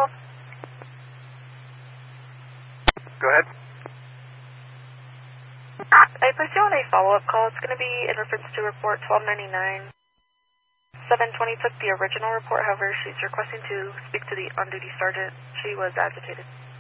call? Go ahead. I placed you on a follow-up call. It's going to be in reference to report 1299. 720 took the original report, however, she's requesting to speak to the on-duty sergeant. She was agitated.